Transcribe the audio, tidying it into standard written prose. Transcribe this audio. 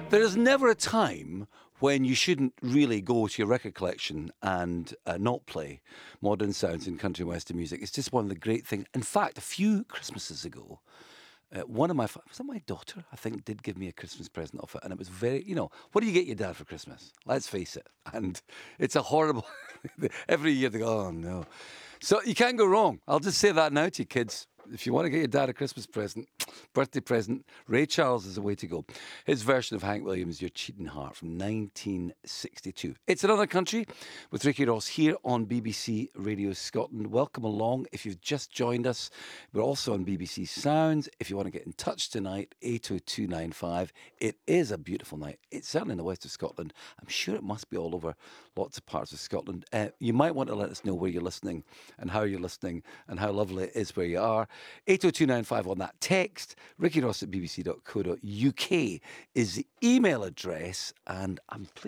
There is never a time when you shouldn't really go to your record collection and not play modern sounds in country and western music. It's just one of the great things. In fact, a few Christmases ago, one of my was it my daughter? I think did give me a Christmas present off it, and it was very. What do you get your dad for Christmas? Let's face it, and it's a horrible. Every year they go, oh no, so you can't go wrong. I'll just say that now to you kids. If you want to get your dad a Christmas present, birthday present, Ray Charles is the way to go. His version of Hank Williams' Your Cheating Heart from 1962. It's Another Country with Ricky Ross here on BBC Radio Scotland. Welcome along if you've just joined us. We're also on BBC Sounds. If you want to get in touch tonight, 80295. It is a beautiful night. It's certainly in the west of Scotland. I'm sure it must be all over lots of parts of Scotland. You might want to let us know where you're listening and how you're listening and how lovely it is where you are. 80295 on that text. RickyRoss at bbc.co.uk is the email address, and I'm pleased